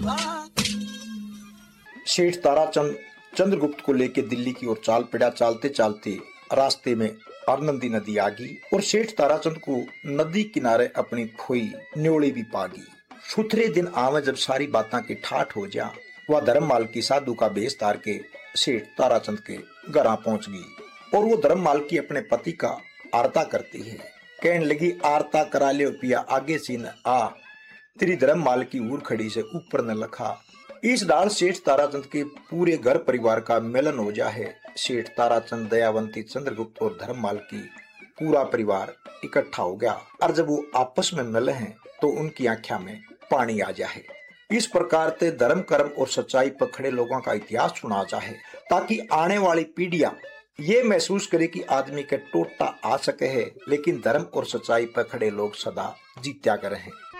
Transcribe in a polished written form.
सेठ ताराचंद चंद्रगुप्त को लेकर दिल्ली की ओर चाल पड़ा। चलते चलते रास्ते में अरनंदी नदी आ गई और सेठ ताराचंद को नदी किनारे अपनी खोई न्योली भी पागी। सुथरे दिन आवे जब सारी बातें की ठाठ हो जा, वह धर्ममाल की साधु का भेष धार के सेठ ताराचंद के घर पहुंच गई और वो धर्ममाल की अपने पति का आरता करती है। कहने लगी, आरता करा ले पिया, आगे से न आ, तेरी धर्ममाल की ऊर खड़ी से ऊपर न लखा। इस डाल सेठ ताराचंद के पूरे घर परिवार का मिलन हो जा है। सेठ ताराचंद, दयावंती, चंद्रगुप्त और धर्ममाल की पूरा परिवार इकट्ठा हो गया और जब वो आपस में मिले हैं तो उनकी आंखों में पानी आ जाए। इस प्रकार से धर्म, कर्म और सच्चाई पर खड़े लोगों का इतिहास सुना जाए ताकि आने वाली पीढ़ियां ये महसूस करे कि आदमी के टोटा आ सके है, लेकिन धर्म और सच्चाई पर खड़े लोग सदा जीत्या करे हैं।